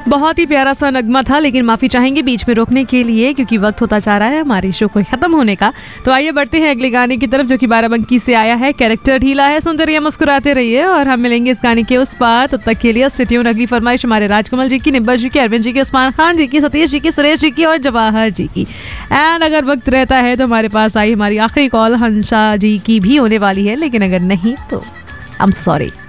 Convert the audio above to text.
बहुत ही प्यारा सा नगमा था, लेकिन माफ़ी चाहेंगे बीच में रोकने के लिए क्योंकि वक्त होता जा रहा है हमारे शो को ख़त्म होने का। तो आइए बढ़ते हैं अगले गाने की तरफ जो कि बाराबंकी से आया है। कैरेक्टर ढीला है, सुनते रहिए, मुस्कुराते रहिए और हम मिलेंगे इस गाने के उस पार। तब तक के लिए स्टे ट्यून। अगली फरमाइश हमारे राजकमल जी की, निब्बल जी की, अरविंद जी की, उस्मान खान जी की, सतीश जी की, सुरेश जी की और जवाहर जी की। एंड अगर वक्त रहता है तो हमारे पास आई हमारी आखिरी कॉल हंसा जी की भी होने वाली है, लेकिन अगर नहीं तो आई एम सॉरी।